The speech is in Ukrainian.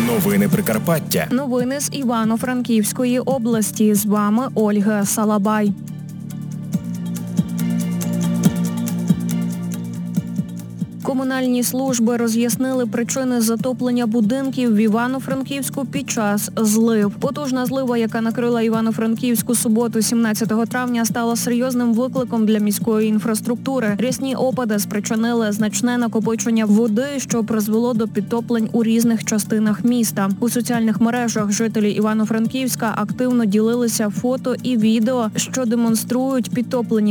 Новини Прикарпаття. Новини з Івано-Франківської області. З вами Ольга Салабай. Комунальні служби роз'яснили причини затоплення будинків в Івано-Франківську під час злив. Потужна злива, яка накрила Івано-Франківську суботу 17 травня, стала серйозним викликом для міської інфраструктури. Рясні опади спричинили значне накопичення води, що призвело до підтоплень у різних частинах міста. У соціальних мережах жителі Івано-Франківська активно ділилися фото і відео, що демонструють підтоплені